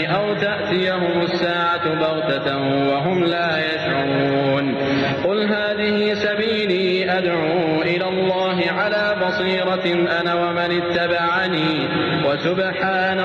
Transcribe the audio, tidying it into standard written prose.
أو تأتيهم الساعة بغتة وهم لا يشعرون قل هذه سبيلي أدعو إلى الله على بصيرة أنا ومن اتبعني وسبحان